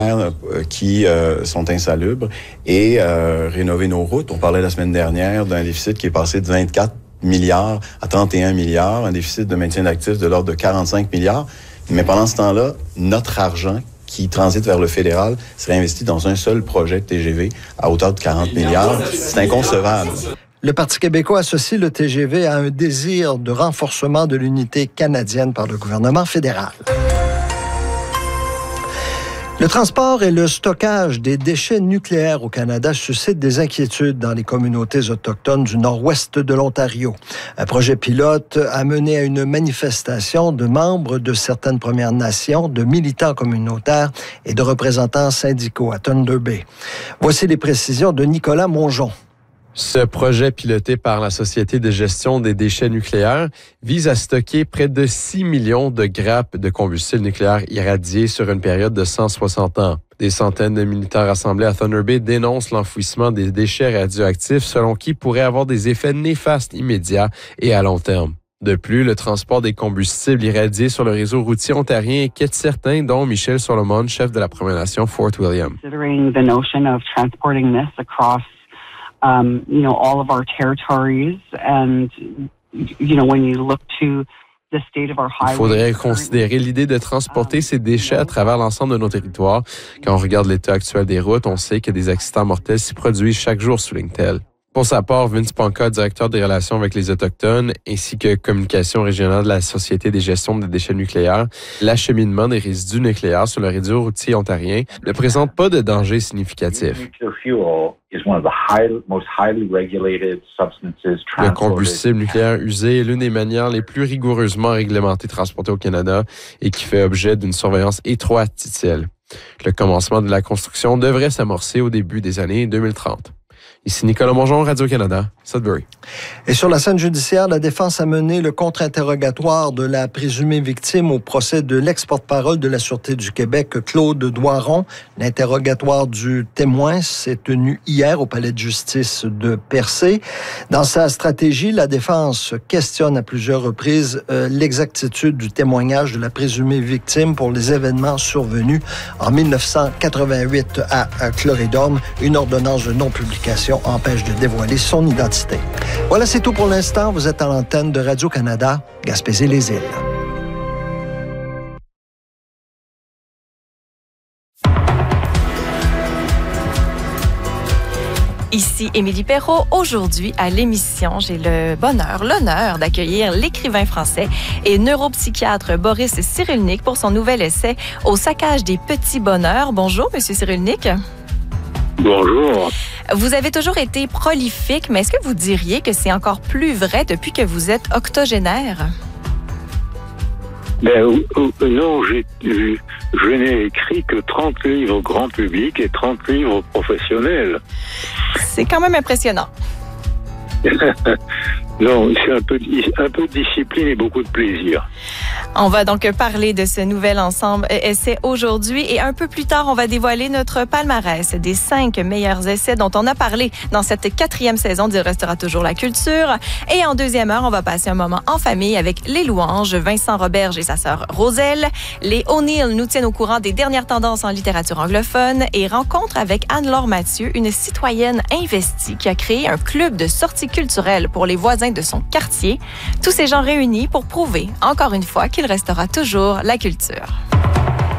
qui sont insalubres et rénover nos routes. On parlait la semaine dernière d'un déficit qui est passé de 24 milliards à 31 milliards, un déficit de maintien d'actifs de l'ordre de 45 milliards. Mais pendant ce temps-là, notre argent qui transite vers le fédéral serait investi dans un seul projet de TGV à hauteur de 40 milliards. C'est inconcevable. Le Parti québécois associe le TGV à un désir de renforcement de l'unité canadienne par le gouvernement fédéral. Le transport et le stockage des déchets nucléaires au Canada suscitent des inquiétudes dans les communautés autochtones du nord-ouest de l'Ontario. Un projet pilote a mené à une manifestation de membres de certaines Premières Nations, de militants communautaires et de représentants syndicaux à Thunder Bay. Voici les précisions de Nicolas Mongeon. Ce projet piloté par la Société de gestion des déchets nucléaires vise à stocker près de 6 millions de grappes de combustible nucléaire irradié sur une période de 160 ans. Des centaines de militaires rassemblés à Thunder Bay dénoncent l'enfouissement des déchets radioactifs selon qui pourrait avoir des effets néfastes immédiats et à long terme. De plus, le transport des combustibles irradiés sur le réseau routier ontarien inquiète certains, dont Michel Solomon, chef de la Première Nation Fort William. All of our territories and, when you look to the state of our highways. Il faudrait considérer l'idée de transporter ces déchets à travers l'ensemble de nos territoires. Quand on regarde l'état actuel des routes, on sait que des accidents mortels s'y produisent chaque jour, souligne-t-elle. Pour sa part, Vince Ponca, directeur des relations avec les Autochtones, ainsi que communication régionale de la Société des gestions des déchets nucléaires, l'acheminement des résidus nucléaires sur le réseau routier ontarien ne présente pas de danger significatif. Le combustible nucléaire usé est l'une des manières les plus rigoureusement réglementées transportées au Canada et qui fait objet d'une surveillance étroite, dit-il. Le commencement de la construction devrait s'amorcer au début des années 2030. Ici Nicolas Mongeon, Radio-Canada, Sudbury. Et sur la scène judiciaire, la défense a mené le contre-interrogatoire de la présumée victime au procès de l'ex-porte-parole de la Sûreté du Québec, Claude Doiron. L'interrogatoire du témoin s'est tenu hier au Palais de justice de Percé. Dans sa stratégie, la défense questionne à plusieurs reprises l'exactitude du témoignage de la présumée victime pour les événements survenus en 1988 à Cloridum. Une ordonnance de non-publication empêche de dévoiler son identité. Voilà, c'est tout pour l'instant. Vous êtes à l'antenne de Radio-Canada, Gaspésie-les-Îles. Ici Émilie Perrault. Aujourd'hui, à l'émission, j'ai l'honneur d'accueillir l'écrivain français et neuropsychiatre Boris Cyrulnik pour son nouvel essai « Au saccage des petits bonheurs ». Bonjour, Monsieur Cyrulnik. Bonjour. Vous avez toujours été prolifique, mais est-ce que vous diriez que c'est encore plus vrai depuis que vous êtes octogénaire? Non, je n'ai écrit que 30 livres grand public et 30 livres professionnels. C'est quand même impressionnant. Non, c'est un peu de discipline et beaucoup de plaisir. On va donc parler de ce nouvel ensemble essai aujourd'hui et un peu plus tard, on va dévoiler notre palmarès des 5 meilleurs essais dont on a parlé dans cette 4e saison d'Il restera toujours la culture. Et en 2e heure, on va passer un moment en famille avec les louanges, Vincent Roberge et sa sœur Roselle. Les O'Neill nous tiennent au courant des dernières tendances en littérature anglophone et rencontre avec Anne-Laure Mathieu, une citoyenne investie qui a créé un club de sorties culturelles pour les voisins de son quartier. Tous ces gens réunis pour prouver, encore une fois, qu'il restera toujours la culture.